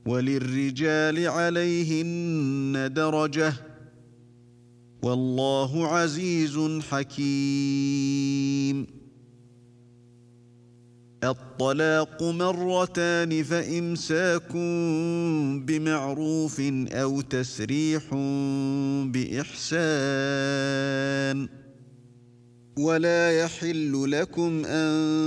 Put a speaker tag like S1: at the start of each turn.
S1: وللرجال عليهن درجة والله عزيز حكيم. الطلاق مرتان فإمساك بمعروف أو تسريح بإحسان ولا يحل لكم أن